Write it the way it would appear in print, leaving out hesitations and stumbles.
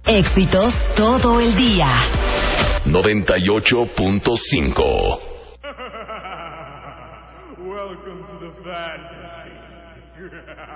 Éxitos todo el día. 98.5. Welcome to the fantasy.